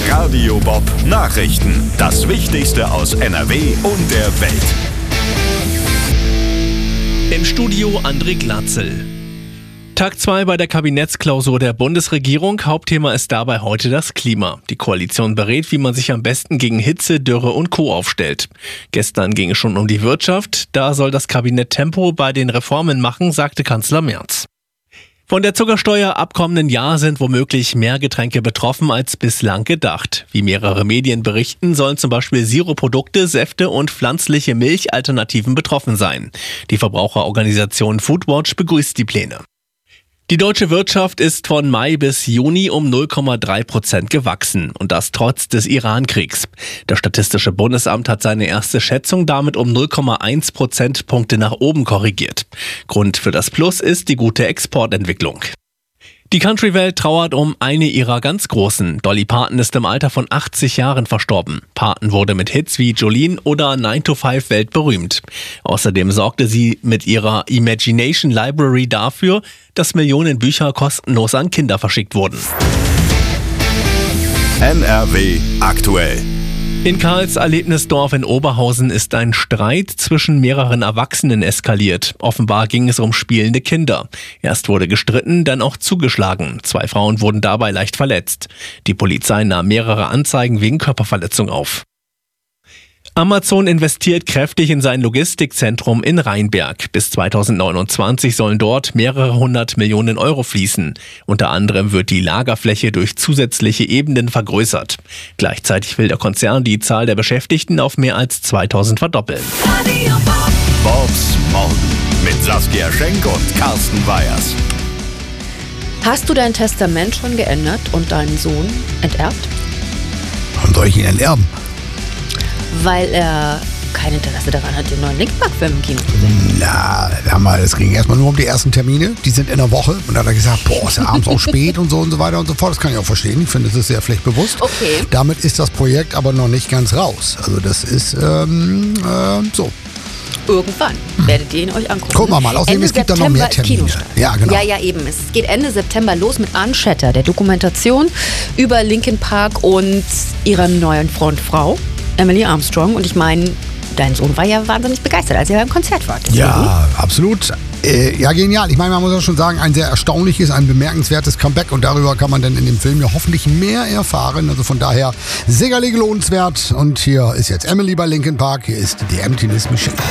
Radio Bob Nachrichten. Das Wichtigste aus NRW und der Welt. Im Studio André Glatzel. Tag 2 bei der Kabinettsklausur der Bundesregierung. Hauptthema ist dabei heute das Klima. Die Koalition berät, wie man sich am besten gegen Hitze, Dürre und Co. aufstellt. Gestern ging es schon um die Wirtschaft. Da soll das Kabinett Tempo bei den Reformen machen, sagte Kanzler Merz. Von der Zuckersteuer ab kommenden Jahr sind womöglich mehr Getränke betroffen als bislang gedacht. Wie mehrere Medien berichten, sollen zum Beispiel Sirupprodukte, Säfte und pflanzliche Milchalternativen betroffen sein. Die Verbraucherorganisation Foodwatch begrüßt die Pläne. Die deutsche Wirtschaft ist von Mai bis Juni um 0,3% gewachsen und das trotz des Iran-Kriegs. Das Statistische Bundesamt hat seine erste Schätzung damit um 0,1 Prozentpunkte nach oben korrigiert. Grund für das Plus ist die gute Exportentwicklung. Die Country-Welt trauert um eine ihrer ganz Großen. Dolly Parton ist im Alter von 80 Jahren verstorben. Parton wurde mit Hits wie Jolene oder 9 to 5 weltberühmt. Außerdem sorgte sie mit ihrer Imagination Library dafür, dass Millionen Bücher kostenlos an Kinder verschickt wurden. NRW aktuell. In Karls Erlebnisdorf in Oberhausen ist ein Streit zwischen mehreren Erwachsenen eskaliert. Offenbar ging es um spielende Kinder. Erst wurde gestritten, dann auch zugeschlagen. 2 Frauen wurden dabei leicht verletzt. Die Polizei nahm mehrere Anzeigen wegen Körperverletzung auf. Amazon investiert kräftig in sein Logistikzentrum in Rheinberg. Bis 2029 sollen dort mehrere 100 Millionen Euro fließen. Unter anderem wird die Lagerfläche durch zusätzliche Ebenen vergrößert. Gleichzeitig will der Konzern die Zahl der Beschäftigten auf mehr als 2000 verdoppeln. Bobs Morgen mit Saskia Schenk und Carsten Weyers. Hast du dein Testament schon geändert und deinen Sohn enterbt? Warum soll ich ihn enterben? Weil er kein Interesse daran hat, den neuen Linkin Park-Film im Kino zu sehen. Es ging erstmal nur um die ersten Termine. Die sind in der Woche. Und dann hat er gesagt, ist ja abends auch spät und so weiter und so fort. Das kann ich auch verstehen. Ich finde, das ist sehr pflichtbewusst. Okay. Damit ist das Projekt aber noch nicht ganz raus. Also das ist so. Irgendwann werdet ihr ihn euch angucken. Gucken wir mal. Außerdem, es gibt da noch mehr Termine. Ja, genau. Ja, eben. Es geht Ende September los mit Unshatter, der Dokumentation über Linkin Park und ihrer neuen Frontfrau, Emily Armstrong. Und ich meine, dein Sohn war ja wahnsinnig begeistert, als er beim Konzert war. Ja, absolut. Ja, genial. Ich meine, man muss ja schon sagen, ein sehr erstaunliches, ein bemerkenswertes Comeback. Und darüber kann man dann in dem Film ja hoffentlich mehr erfahren. Also von daher sicherlich lohnenswert. Und hier ist jetzt Emily bei Linkin Park. Hier ist The Emptiness Machine.